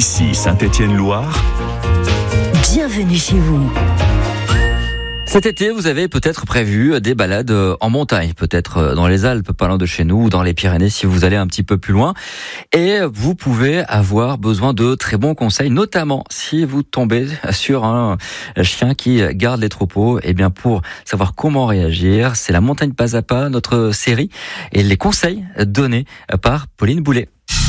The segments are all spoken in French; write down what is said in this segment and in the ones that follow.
Ici Saint-Étienne-Loire. Bienvenue chez vous. Cet été, vous avez peut-être prévu des balades en montagne, peut-être dans les Alpes, pas loin de chez nous, ou dans les Pyrénées si vous allez un petit peu plus loin. Et vous pouvez avoir besoin de très bons conseils, notamment si vous tombez sur un chien qui garde les troupeaux. Et bien pour savoir comment réagir, c'est la montagne pas à pas, notre série, et les conseils donnés par Pauline Boulet.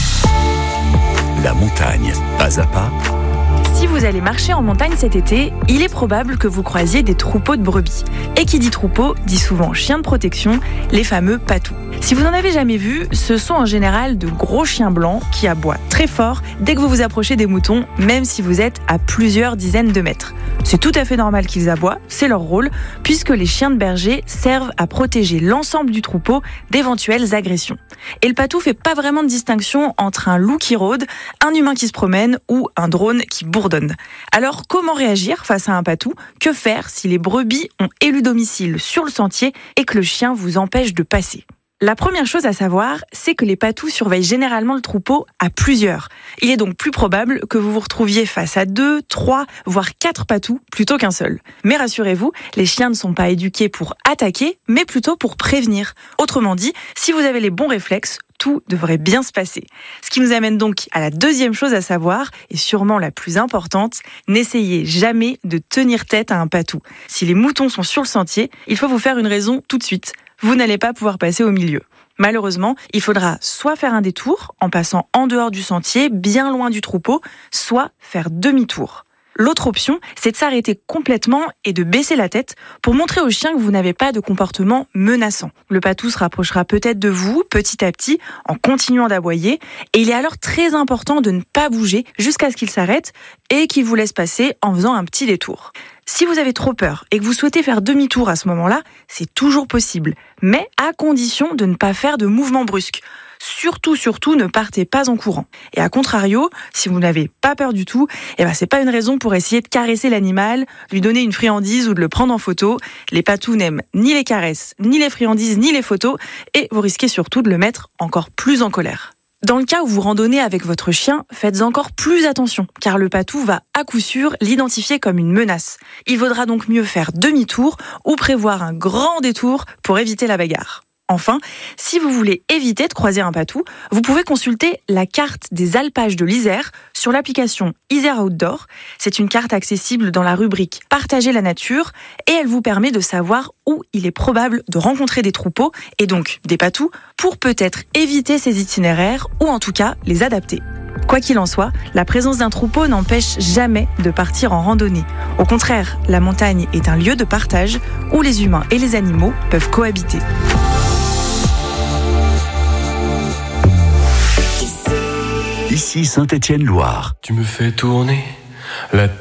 La montagne pas à pas. Si vous allez marcher en montagne cet été, il est probable que vous croisiez des troupeaux de brebis. Et qui dit troupeau, dit souvent chien de protection, les fameux patous. Si vous n'en avez jamais vu, ce sont en général de gros chiens blancs qui aboient très fort dès que vous vous approchez des moutons, même si vous êtes à plusieurs dizaines de mètres. C'est tout à fait normal qu'ils aboient, c'est leur rôle, puisque les chiens de berger servent à protéger l'ensemble du troupeau d'éventuelles agressions. Et le patou fait pas vraiment de distinction entre un loup qui rôde, un humain qui se promène ou un drone qui bourdonne. Alors comment réagir face à un patou ? Que faire si les brebis ont élu domicile sur le sentier et que le chien vous empêche de passer ? La première chose à savoir, c'est que les patous surveillent généralement le troupeau à plusieurs. Il est donc plus probable que vous vous retrouviez face à 2, 3, voire 4 patous plutôt qu'un seul. Mais rassurez-vous, les chiens ne sont pas éduqués pour attaquer, mais plutôt pour prévenir. Autrement dit, si vous avez les bons réflexes, tout devrait bien se passer. Ce qui nous amène donc à la deuxième chose à savoir, et sûrement la plus importante, n'essayez jamais de tenir tête à un patou. Si les moutons sont sur le sentier, il faut vous faire une raison tout de suite. Vous n'allez pas pouvoir passer au milieu. Malheureusement, il faudra soit faire un détour en passant en dehors du sentier, bien loin du troupeau, soit faire demi-tour. L'autre option, c'est de s'arrêter complètement et de baisser la tête pour montrer au chien que vous n'avez pas de comportement menaçant. Le patou se rapprochera peut-être de vous petit à petit en continuant d'aboyer et il est alors très important de ne pas bouger jusqu'à ce qu'il s'arrête et qu'il vous laisse passer en faisant un petit détour. Si vous avez trop peur et que vous souhaitez faire demi-tour à ce moment-là, c'est toujours possible, mais à condition de ne pas faire de mouvements brusques. Surtout, ne partez pas en courant. Et à contrario, si vous n'avez pas peur du tout, c'est pas une raison pour essayer de caresser l'animal, lui donner une friandise ou de le prendre en photo. Les patous n'aiment ni les caresses, ni les friandises, ni les photos, et vous risquez surtout de le mettre encore plus en colère. Dans le cas où vous randonnez avec votre chien, faites encore plus attention, car le patou va à coup sûr l'identifier comme une menace. Il vaudra donc mieux faire demi-tour ou prévoir un grand détour pour éviter la bagarre. Enfin, si vous voulez éviter de croiser un patou, vous pouvez consulter la carte des alpages de l'Isère sur l'application Isère Outdoor. C'est une carte accessible dans la rubrique « Partager la nature » et elle vous permet de savoir où il est probable de rencontrer des troupeaux et donc des patous pour peut-être éviter ces itinéraires ou en tout cas les adapter. Quoi qu'il en soit, la présence d'un troupeau n'empêche jamais de partir en randonnée. Au contraire, la montagne est un lieu de partage où les humains et les animaux peuvent cohabiter. Ici Saint-Étienne-Loire. Tu me fais tourner la